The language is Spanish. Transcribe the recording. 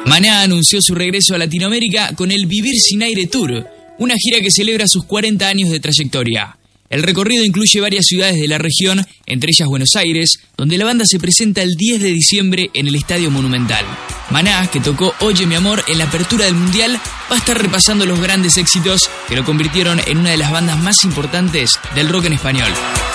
Maná anunció su regreso a Latinoamérica con el Vivir Sin Aire Tour, una gira que celebra sus 40 años de trayectoria. El recorrido incluye varias ciudades de la región, entre ellas Buenos Aires, donde la banda se presenta el 10 de diciembre en el Estadio Monumental. Maná, que tocó Oye Mi Amor en la apertura del Mundial, va a estar repasando los grandes éxitos que lo convirtieron en una de las bandas más importantes del rock en español.